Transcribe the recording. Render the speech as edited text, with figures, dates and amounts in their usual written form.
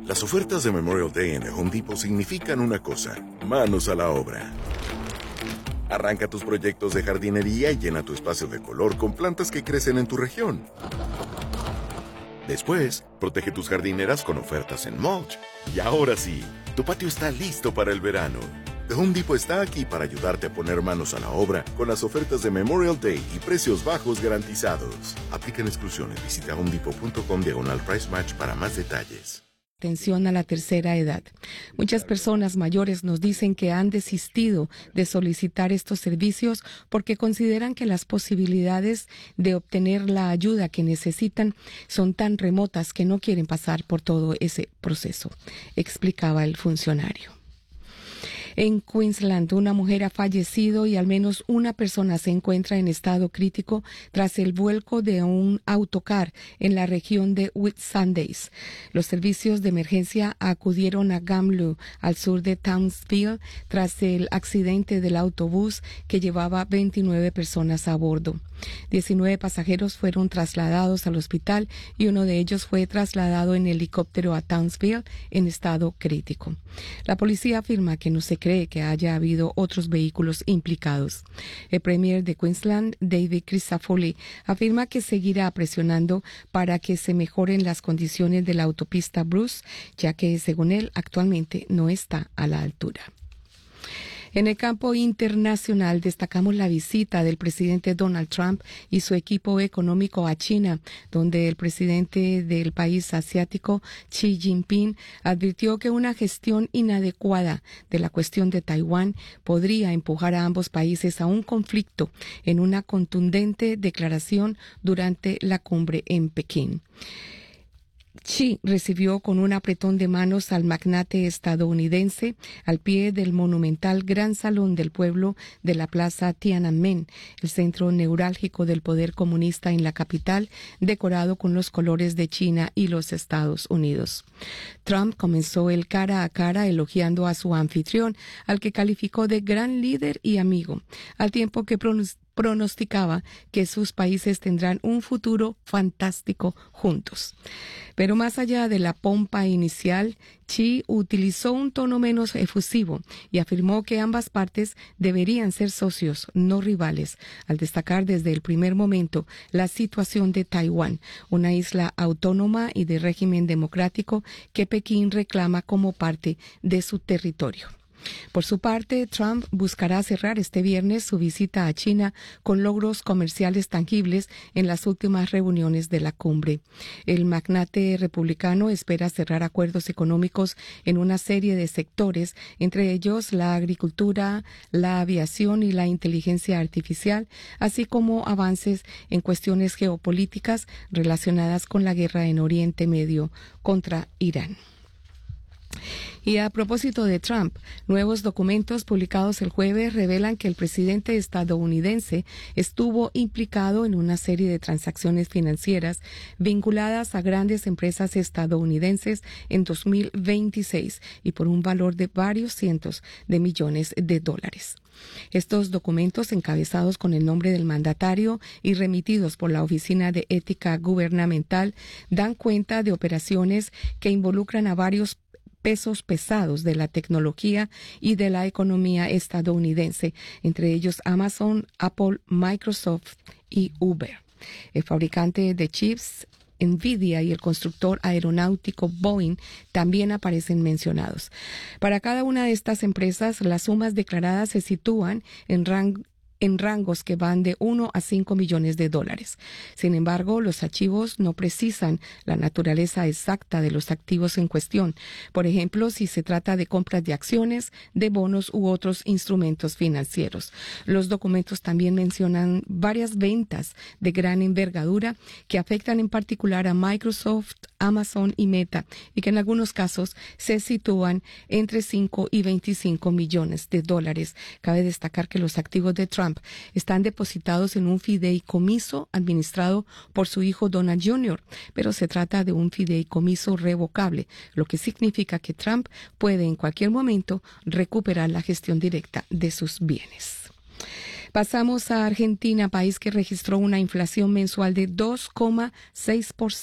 Las ofertas de Memorial Day en The Home Depot significan una cosa: manos a la obra. Arranca tus proyectos de jardinería y llena tu espacio de color con plantas que crecen en tu región. Después, protege tus jardineras con ofertas en mulch. Y ahora sí, tu patio está listo para el verano. The Home Depot está aquí para ayudarte a poner manos a la obra con las ofertas de Memorial Day y precios bajos garantizados. Aplican exclusiones. Visita homedepot.com/price match para más detalles. Atención a la tercera edad. Muchas personas mayores nos dicen que han desistido de solicitar estos servicios porque consideran que las posibilidades de obtener la ayuda que necesitan son tan remotas que no quieren pasar por todo ese proceso, explicaba el funcionario. En Queensland, una mujer ha fallecido y al menos una persona se encuentra en estado crítico tras el vuelco de un autocar en la región de Whitsundays. Los servicios de emergencia acudieron a Kamloops, al sur de Townsville, tras el accidente del autobús que llevaba 29 personas a bordo. 19 pasajeros fueron trasladados al hospital y uno de ellos fue trasladado en helicóptero a Townsville en estado crítico. La policía afirma que no se cree que haya habido otros vehículos implicados. El premier de Queensland, David Crisafulli, afirma que seguirá presionando para que se mejoren las condiciones de la autopista Bruce, ya que, según él, actualmente no está a la altura. En el campo internacional destacamos la visita del presidente Donald Trump y su equipo económico a China, donde el presidente del país asiático, Xi Jinping, advirtió que una gestión inadecuada de la cuestión de Taiwán podría empujar a ambos países a un conflicto en una contundente declaración durante la cumbre en Pekín. Xi recibió con un apretón de manos al magnate estadounidense al pie del monumental Gran Salón del Pueblo de la Plaza Tiananmen, el centro neurálgico del poder comunista en la capital, decorado con los colores de China y los Estados Unidos. Trump comenzó el cara a cara elogiando a su anfitrión, al que calificó de gran líder y amigo, al tiempo que pronosticaba que sus países tendrán un futuro fantástico juntos. Pero más allá de la pompa inicial, Xi utilizó un tono menos efusivo y afirmó que ambas partes deberían ser socios, no rivales, al destacar desde el primer momento la situación de Taiwán, una isla autónoma y de régimen democrático que Pekín reclama como parte de su territorio. Por su parte, Trump buscará cerrar este viernes su visita a China con logros comerciales tangibles en las últimas reuniones de la cumbre. El magnate republicano espera cerrar acuerdos económicos en una serie de sectores, entre ellos la agricultura, la aviación y la inteligencia artificial, así como avances en cuestiones geopolíticas relacionadas con la guerra en Oriente Medio contra Irán. Y a propósito de Trump, nuevos documentos publicados el jueves revelan que el presidente estadounidense estuvo implicado en una serie de transacciones financieras vinculadas a grandes empresas estadounidenses en 2026 y por un valor de varios cientos de millones de dólares. Estos documentos, encabezados con el nombre del mandatario y remitidos por la Oficina de Ética Gubernamental, dan cuenta de operaciones que involucran a varios pesos pesados de la tecnología y de la economía estadounidense, entre ellos Amazon, Apple, Microsoft y Uber. El fabricante de chips, Nvidia, y el constructor aeronáutico Boeing también aparecen mencionados. Para cada una de estas empresas, las sumas declaradas se sitúan en rangos que van de 1 a 5 millones de dólares. Sin embargo, los archivos no precisan la naturaleza exacta de los activos en cuestión. Por ejemplo, si se trata de compras de acciones, de bonos u otros instrumentos financieros. Los documentos también mencionan varias ventas de gran envergadura que afectan en particular a Microsoft, Amazon y Meta, y que en algunos casos se sitúan entre 5 y 25 millones de dólares. Cabe destacar que los activos de Trump están depositados en un fideicomiso administrado por su hijo Donald Jr., pero se trata de un fideicomiso revocable, lo que significa que Trump puede en cualquier momento recuperar la gestión directa de sus bienes. Pasamos a Argentina, país que registró una inflación mensual de 2,6%.